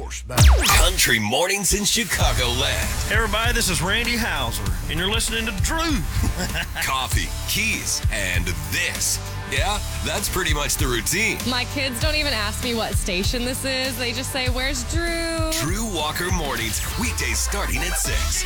Country Mornings in Chicagoland. Hey everybody, this is Randy Hauser, and you're listening to Drew. Coffee, keys, and this. Yeah, that's pretty much the routine. My kids don't even ask me what station this is. They just say, "Where's Drew?" Drew Walker Mornings, weekdays starting at 6.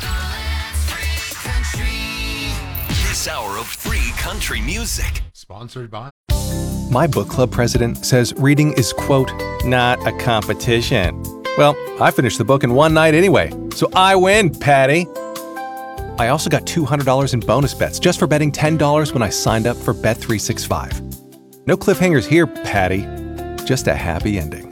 This hour of free country music. Sponsored by... My book club president says reading is, quote, not a competition. Well, I finished the book in one night anyway, so I win, Patty. I also got $200 in bonus bets just for betting $10 when I signed up for Bet365. No cliffhangers here, Patty. Just a happy ending.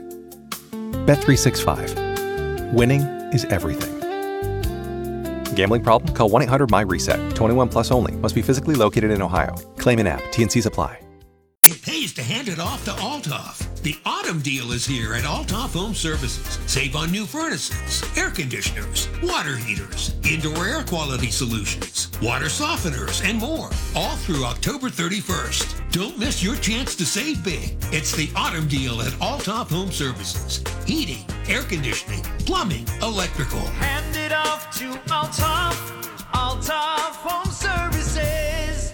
Bet365. Winning is everything. Gambling problem? Call 1-800-MY-RESET. 21 plus only. Must be physically located in Ohio. Claim in app. T&Cs apply. It pays to hand it off to Altoff. The autumn deal is here at Altoff Home Services. Save on new furnaces, air conditioners, water heaters, indoor air quality solutions, water softeners, and more. All through October 31st. Don't miss your chance to save big. It's the autumn deal at Altoff Home Services. Heating, air conditioning, plumbing, electrical. Hand it off to Altoff Home Services.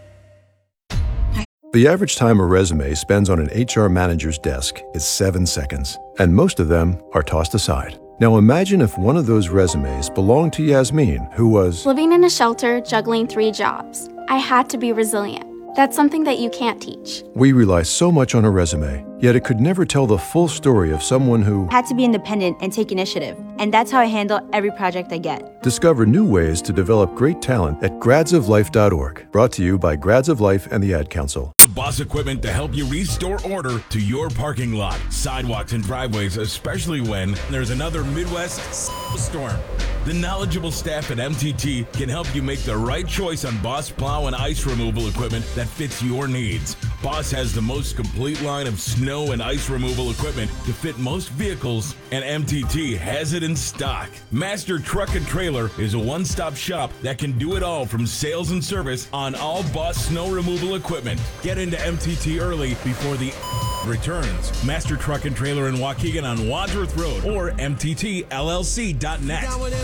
The average time a resume spends on an HR manager's desk is 7 seconds, and most of them are tossed aside. Now imagine if one of those resumes belonged to Yasmin, who was living in a shelter, juggling 3 jobs. I had to be resilient. That's something that you can't teach. We rely so much on a resume, yet it could never tell the full story of someone who had to be independent and take initiative. And that's how I handle every project I get. Discover new ways to develop great talent at gradsoflife.org. Brought to you by Grads of Life and the Ad Council. Boss Equipment to help you restore order to your parking lot, sidewalks, and driveways, especially when there's another Midwest storm. The knowledgeable staff at MTT can help you make the right choice on Boss plow and ice removal equipment that fits your needs. Boss has the most complete line of snow and ice removal equipment to fit most vehicles, and MTT has it in stock. Master Truck and Trailer is a one-stop shop that can do it all from sales and service on all Boss snow removal equipment. Get into MTT early before the returns. Master Truck and Trailer in Waukegan on Wadsworth Road or mttllc.net.